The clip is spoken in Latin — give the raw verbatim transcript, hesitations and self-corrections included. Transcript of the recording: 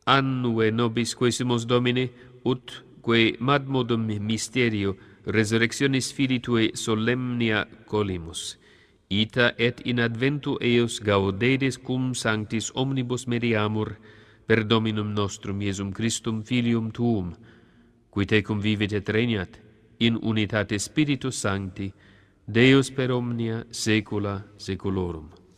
annue nobis quesumus Domine, ut quae madmodum mysterio resurrectionis Filii Tuae solemnia colimus. Ita et in adventu eos gaudedes cum sanctis omnibus mediamur per Dominum nostrum Iesum Christum Filium Tuum, qui tecum vivit et regnat in unitate Spiritus Sancti, Deus per omnia saecula saeculorum.